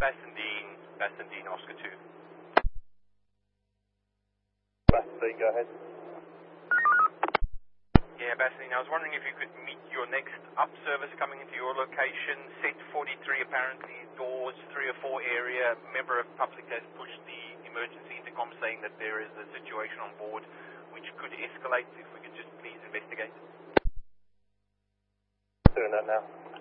Bassendean, Oscar 2. Bassendean, go ahead. Yeah, Bassendean, I was wondering if you could meet your next up service coming into your location. Set 43 apparently, doors 3 or 4 area. Member of public has pushed the emergency intercom saying that there is a situation on board which could escalate. If we could just please investigate. Doing that now.